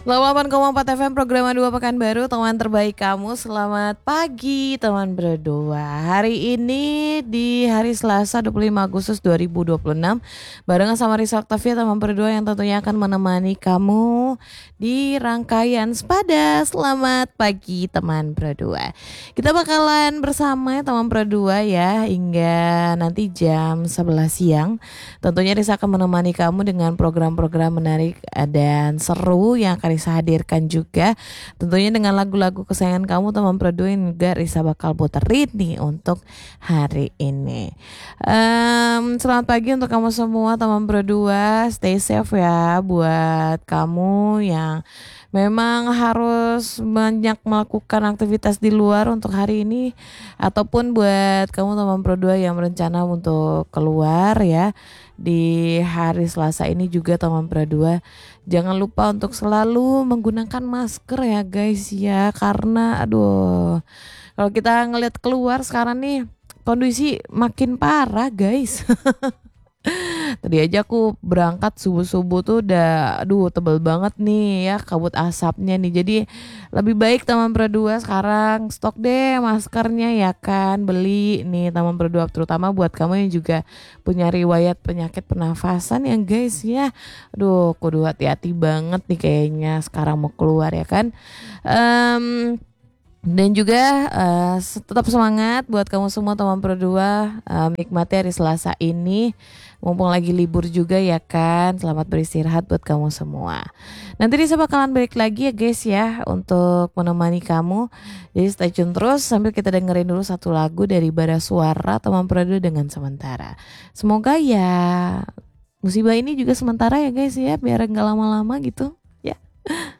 88,4 FM program 2 Pekanbaru, teman terbaik kamu. Selamat pagi teman berdua. Hari ini di hari Selasa 25 Agustus 2026 barengan sama Risa Octavia, teman berdua yang tentunya akan menemani kamu di rangkaian Sepada. Selamat pagi teman berdua. Kita bakalan bersama teman berdua ya hingga nanti jam 11 siang. Tentunya Risa akan menemani kamu dengan program-program menarik dan seru yang akan Risa hadirkan juga. Tentunya dengan lagu-lagu kesayangan kamu teman berdua yang juga Risa bakal puterin nih untuk hari ini. Selamat pagi untuk kamu semua teman berdua. Stay safe ya buat kamu yang memang harus banyak melakukan aktivitas di luar untuk hari ini, ataupun buat kamu teman berdua yang berencana untuk keluar ya di hari Selasa ini juga teman berdua, jangan lupa untuk selalu menggunakan masker ya guys ya, karena aduh kalau kita ngelihat keluar sekarang nih kondisi makin parah guys. Tadi aja aku berangkat subuh-subuh tuh udah aduh tebel banget nih ya kabut asapnya nih. Jadi lebih baik teman berdua sekarang stok deh maskernya ya kan. Beli nih teman berdua, terutama buat kamu yang juga punya riwayat penyakit pernafasan ya guys ya. Aduh kudu hati-hati banget nih kayaknya sekarang mau keluar ya kan. Dan juga tetap semangat buat kamu semua teman berdua, nikmati hari Selasa ini mumpung lagi libur juga ya kan. Selamat beristirahat buat kamu semua. Nanti Risa bakalan balik lagi ya guys ya untuk menemani kamu. Jadi stay tune terus sambil kita dengerin dulu satu lagu dari Bara Suara teman berdua dengan Sementara. Semoga ya musibah ini juga sementara ya guys ya, biar nggak lama-lama gitu ya.